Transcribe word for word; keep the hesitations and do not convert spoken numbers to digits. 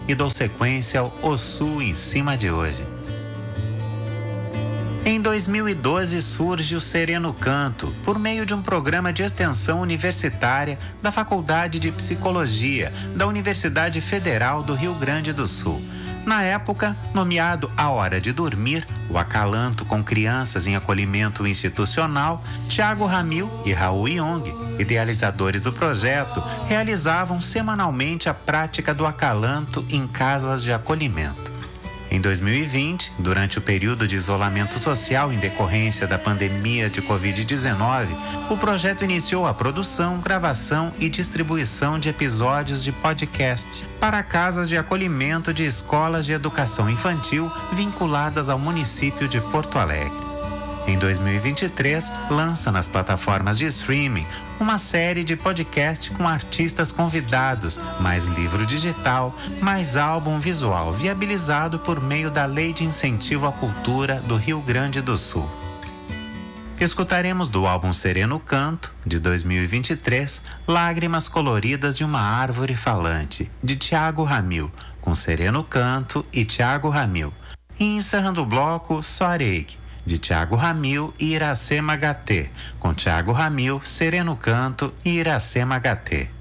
e dou sequência ao Ossu em cima de hoje. Em dois mil e doze surge o Sereno Canto, por meio de um programa de extensão universitária da Faculdade de Psicologia da Universidade Federal do Rio Grande do Sul. Na época, nomeado A Hora de Dormir, o acalanto com crianças em acolhimento institucional, Thiago Ramil e Raul Young, idealizadores do projeto, realizavam semanalmente a prática do acalanto em casas de acolhimento. Em dois mil e vinte, durante o período de isolamento social em decorrência da pandemia de covid dezenove, o projeto iniciou a produção, gravação e distribuição de episódios de podcast para casas de acolhimento de escolas de educação infantil vinculadas ao município de Porto Alegre. Em dois mil e vinte e três, lança nas plataformas de streaming uma série de podcast com artistas convidados, mais livro digital, mais álbum visual viabilizado por meio da Lei de Incentivo à Cultura do Rio Grande do Sul. Escutaremos do álbum Sereno Canto, de dois mil e vinte e três, Lágrimas Coloridas de uma Árvore Falante, de Thiago Ramil, com Sereno Canto e Thiago Ramil. E encerrando o bloco, Soareig, de Thiago Ramil e Iracema H T, com Thiago Ramil, Sereno Canto e Iracema H T.